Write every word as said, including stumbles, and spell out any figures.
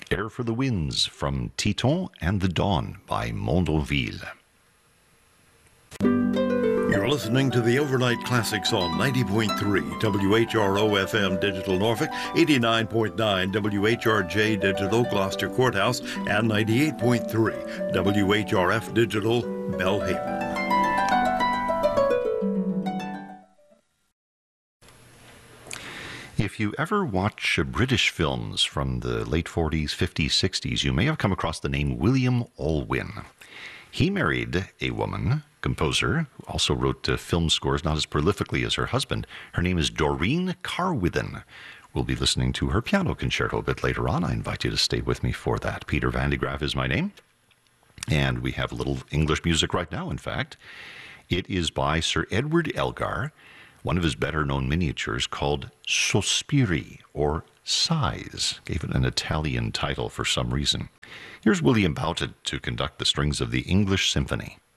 Air for the Winds from Titon and the Dawn by Mondonville. You're listening to the Overnight Classics on ninety point three W H R O F M Digital Norfolk, eighty-nine point nine W H R J Digital Gloucester Courthouse, and ninety-eight point three W H R F Digital Belhaven. If you ever watch British films from the late forties, fifties, sixties, you may have come across the name William Olwyn. He married a woman, composer, who also wrote uh, film scores, not as prolifically as her husband. Her name is Doreen Carwithen. We'll be listening to her piano concerto a bit later on. I invite you to stay with me for that. Peter Van de Graaf is my name. And we have a little English music right now, in fact. It is by Sir Edward Elgar, one of his better-known miniatures called Sospiri, or Sighs. Gave it an Italian title for some reason. Here's William Boughton to conduct the strings of the English Symphony.